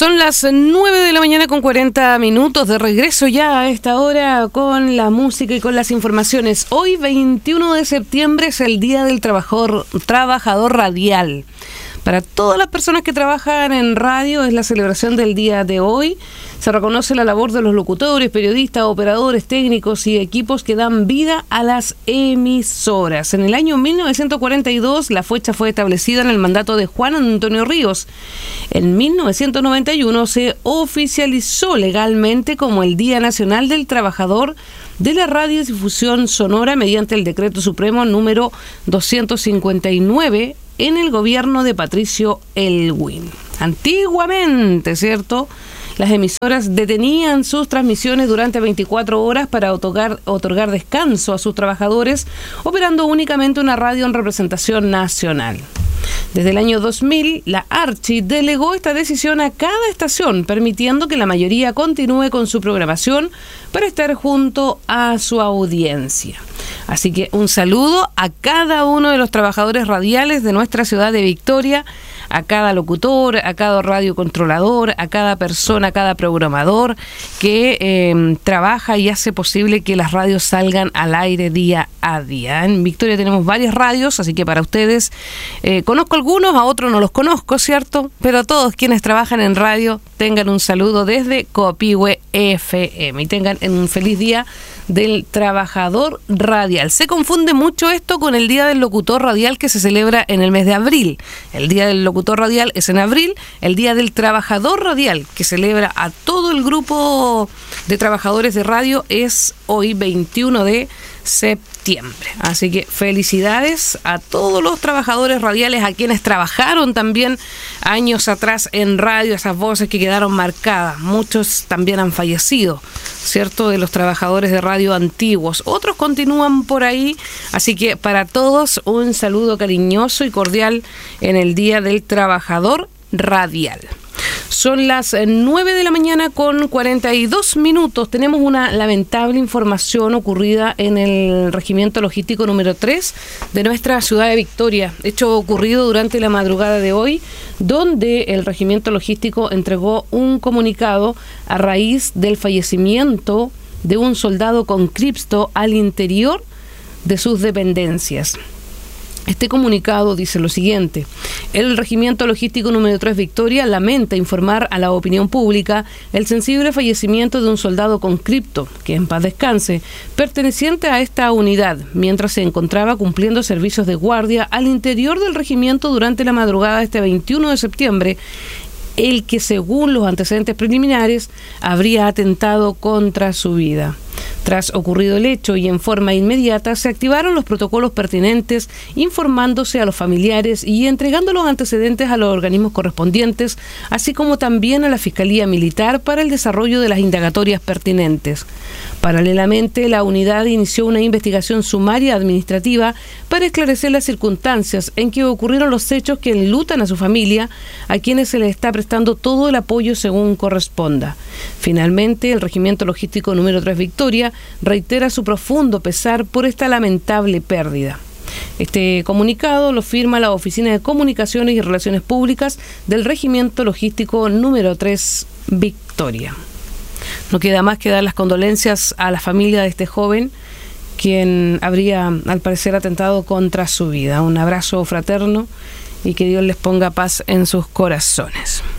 Son las 9 de la mañana con 40 minutos, de regreso ya a esta hora con la música y con las informaciones. Hoy, 21 de septiembre, es el Día del Trabajador Radial. Para todas las personas que trabajan en radio es la celebración del día de hoy. Se reconoce la labor de los locutores, periodistas, operadores, técnicos y equipos que dan vida a las emisoras. En el año 1942 la fecha fue establecida en el mandato de Juan Antonio Ríos. En 1991 se oficializó legalmente como el Día Nacional del Trabajador de la Radiodifusión Sonora mediante el Decreto Supremo número 259 en el gobierno de Patricio Elwin. Antiguamente, ¿cierto?, las emisoras detenían sus transmisiones durante 24 horas para otorgar descanso a sus trabajadores, operando únicamente una radio en representación nacional. Desde el año 2000, la Archi delegó esta decisión a cada estación, permitiendo que la mayoría continúe con su programación para estar junto a su audiencia. Así que un saludo a cada uno de los trabajadores radiales de nuestra ciudad de Victoria, a cada locutor, a cada radiocontrolador, a cada persona, a cada programador que trabaja y hace posible que las radios salgan al aire día a día. En Victoria tenemos varias radios, así que para ustedes, conozco algunos, a otros no los conozco, ¿cierto? Pero a todos quienes trabajan en radio, tengan un saludo desde Copihue FM y tengan un feliz día del trabajador radial. Se confunde mucho esto con el Día del Locutor Radial que se celebra en el mes de abril. El Día del Locutor Radial es en abril, el Día del Trabajador Radial, que celebra a todo el grupo de trabajadores de radio, es hoy 21 de septiembre. Así que felicidades a todos los trabajadores radiales, a quienes trabajaron también años atrás en radio, esas voces que quedaron marcadas. Muchos también han fallecido, ¿cierto?, de los trabajadores de radio antiguos. Otros continúan por ahí, así que para todos un saludo cariñoso y cordial en el Día del Trabajador Radial. Son las 9 de la mañana con 42 minutos. Tenemos una lamentable información ocurrida en el Regimiento Logístico número 3 de nuestra ciudad de Victoria. Hecho ocurrido durante la madrugada de hoy, donde el Regimiento Logístico entregó un comunicado a raíz del fallecimiento de un soldado con cripto al interior de sus dependencias. Este comunicado dice lo siguiente: el Regimiento Logístico número 3 Victoria lamenta informar a la opinión pública el sensible fallecimiento de un soldado con cripto, que en paz descanse, perteneciente a esta unidad, mientras se encontraba cumpliendo servicios de guardia al interior del regimiento durante la madrugada de este 21 de septiembre, el que, según los antecedentes preliminares, habría atentado contra su vida. Tras ocurrido el hecho y en forma inmediata, se activaron los protocolos pertinentes, informándose a los familiares y entregando los antecedentes a los organismos correspondientes, así como también a la Fiscalía Militar para el desarrollo de las indagatorias pertinentes. Paralelamente, la unidad inició una investigación sumaria administrativa para esclarecer las circunstancias en que ocurrieron los hechos que enlutan a su familia, a quienes se les está prestando todo el apoyo según corresponda. Finalmente, el Regimiento Logístico número 3 Victoria reitera su profundo pesar por esta lamentable pérdida. Este comunicado lo firma la Oficina de Comunicaciones y Relaciones Públicas del Regimiento Logístico número 3 Victoria. No queda más que dar las condolencias a la familia de este joven, quien habría, al parecer, atentado contra su vida. Un abrazo fraterno y que Dios les ponga paz en sus corazones.